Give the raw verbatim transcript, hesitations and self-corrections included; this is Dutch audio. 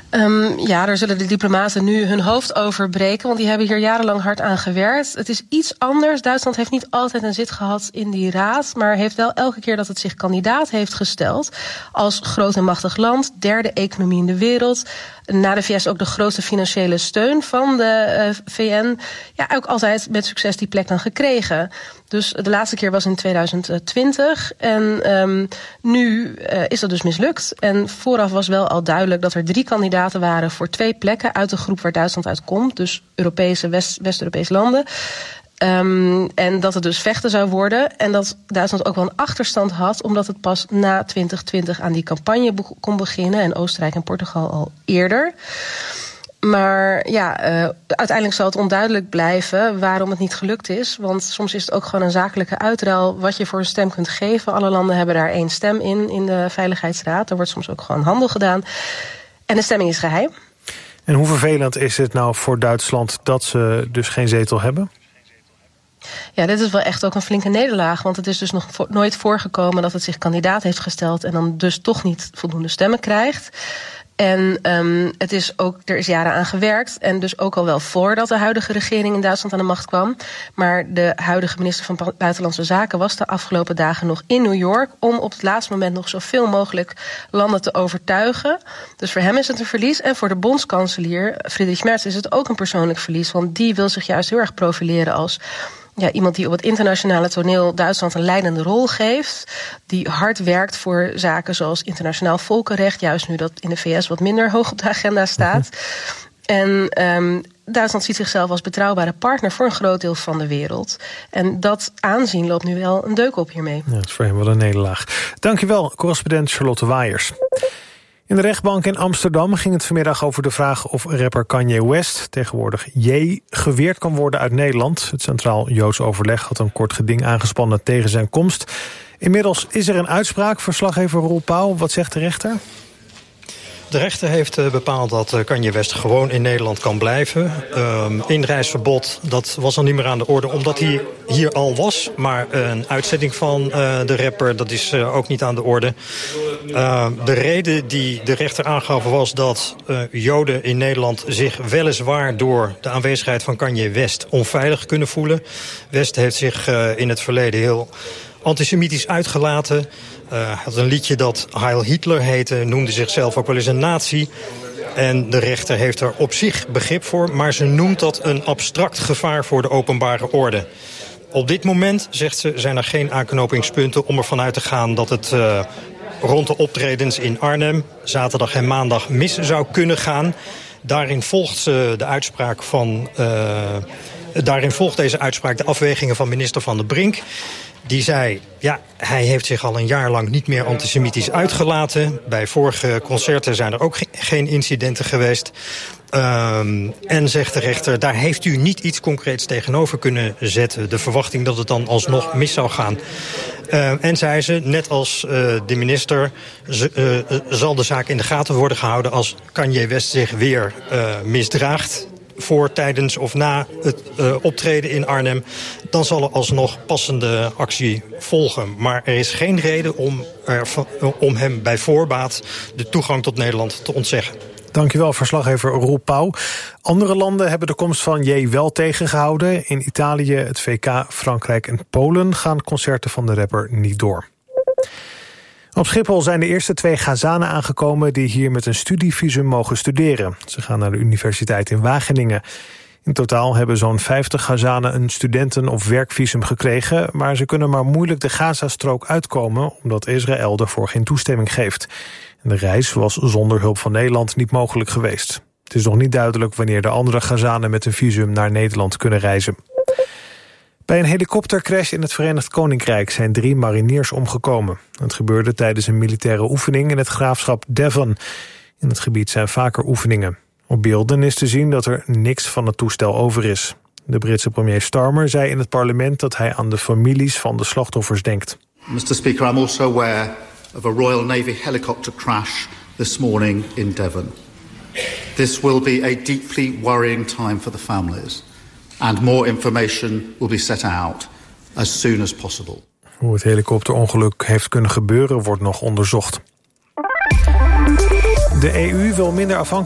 Um, ja, daar zullen de diplomaten nu hun hoofd over breken, want die hebben hier jarenlang hard aan gewerkt. Het is iets anders. Duitsland heeft niet altijd een zit gehad in die raad, maar heeft wel elke keer dat het zich kandidaat heeft gesteld als groot en machtig land, derde economie in de wereld, na de V S ook de grootste financiële steun van de uh, V N, ja, ook altijd met succes die plek dan gekregen. Dus de laatste keer was in tweeduizend twintig en um, nu uh, is dat dus mislukt. En vooraf was wel al duidelijk dat er drie kandidaten waren voor twee plekken uit de groep waar Duitsland uit komt, dus Europese, West, West-Europese landen. Um, en dat het dus vechten zou worden. En dat Duitsland ook wel een achterstand had, omdat het pas na twintig twintig aan die campagne be- kon beginnen. En Oostenrijk en Portugal al eerder. Maar ja, uh, uiteindelijk zal het onduidelijk blijven waarom het niet gelukt is. Want soms is het ook gewoon een zakelijke uitruil wat je voor een stem kunt geven. Alle landen hebben daar één stem in, in de Veiligheidsraad. Er wordt soms ook gewoon handel gedaan. En de stemming is geheim. En hoe vervelend is het nou voor Duitsland dat ze dus geen zetel hebben? Ja, dit is wel echt ook een flinke nederlaag. Want het is dus nog vo- nooit voorgekomen dat het zich kandidaat heeft gesteld en dan dus toch niet voldoende stemmen krijgt. En um, het is ook, er is jaren aan gewerkt. En dus ook al wel voordat de huidige regering in Duitsland aan de macht kwam. Maar de huidige minister van Buitenlandse Zaken was de afgelopen dagen nog in New York om op het laatste moment nog zoveel mogelijk landen te overtuigen. Dus voor hem is het een verlies. En voor de bondskanselier Friedrich Merz is het ook een persoonlijk verlies. Want die wil zich juist heel erg profileren als ja, iemand die op het internationale toneel Duitsland een leidende rol geeft. Die hard werkt voor zaken zoals internationaal volkenrecht. Juist nu dat in de V S wat minder hoog op de agenda staat. En um, Duitsland ziet zichzelf als betrouwbare partner voor een groot deel van de wereld. En dat aanzien loopt nu wel een deuk op hiermee. Ja, dat is voor hem wel een nederlaag. Dankjewel, correspondent Charlotte Waaiers. In de rechtbank in Amsterdam ging het vanmiddag over de vraag of rapper Kanye West, tegenwoordig Ye, geweerd kan worden uit Nederland. Het Centraal Joods Overleg had een kort geding aangespannen tegen zijn komst. Inmiddels is er een uitspraak. Verslaggever Roel Pauw, wat zegt de rechter? De rechter heeft bepaald dat Kanye West gewoon in Nederland kan blijven. Um, inreisverbod, dat was al niet meer aan de orde omdat hij hier al was. Maar een uitzetting van uh, de rapper, dat is uh, ook niet aan de orde. Uh, de reden die de rechter aangaf was dat uh, Joden in Nederland zich weliswaar door de aanwezigheid van Kanye West onveilig kunnen voelen. West heeft zich uh, in het verleden heel antisemitisch uitgelaten. Hij uh, had een liedje dat Heil Hitler heette, noemde zichzelf ook wel eens een nazi. En de rechter heeft er op zich begrip voor, maar ze noemt dat een abstract gevaar voor de openbare orde. Op dit moment, zegt ze, zijn er geen aanknopingspunten om ervan uit te gaan dat het uh, rond de optredens in Arnhem zaterdag en maandag mis zou kunnen gaan. Daarin volgt ze de uitspraak van Uh, daarin volgt deze uitspraak de afwegingen van minister Van der Brink. Die zei, ja, hij heeft zich al een jaar lang niet meer antisemitisch uitgelaten. Bij vorige concerten zijn er ook ge- geen incidenten geweest. Um, en zegt de rechter, daar heeft u niet iets concreets tegenover kunnen zetten. De verwachting dat het dan alsnog mis zou gaan. Uh, en zei ze, net als uh, de minister, z- uh, zal de zaak in de gaten worden gehouden als Kanye West zich weer uh, misdraagt voor, tijdens of na het uh, optreden in Arnhem, dan zal er alsnog passende actie volgen. Maar er is geen reden om, er, om hem bij voorbaat de toegang tot Nederland te ontzeggen. Dankjewel, verslaggever Roel Pauw. Andere landen hebben de komst van Ye wel tegengehouden. In Italië, het V K, Frankrijk en Polen gaan concerten van de rapper niet door. Op Schiphol zijn de eerste twee Gazanen aangekomen die hier met een studievisum mogen studeren. Ze gaan naar de universiteit in Wageningen. In totaal hebben zo'n vijftig Gazanen een studenten- of werkvisum gekregen, maar ze kunnen maar moeilijk de Gazastrook uitkomen omdat Israël daarvoor geen toestemming geeft. En de reis was zonder hulp van Nederland niet mogelijk geweest. Het is nog niet duidelijk wanneer de andere Gazanen met een visum naar Nederland kunnen reizen. Bij een helikoptercrash in het Verenigd Koninkrijk zijn drie mariniers omgekomen. Het gebeurde tijdens een militaire oefening in het graafschap Devon. In het gebied zijn vaker oefeningen. Op beelden is te zien dat er niks van het toestel over is. De Britse premier Starmer zei in het parlement dat hij aan de families van de slachtoffers denkt. mister Speaker, I'm also aware of a Royal Navy helicopter crash this morning in Devon. This will be a deeply worrying time for the families. And more information will be set out as soon as possible. Hoe het helikopterongeluk heeft kunnen gebeuren wordt nog onderzocht. De E U wil minder afhankelijk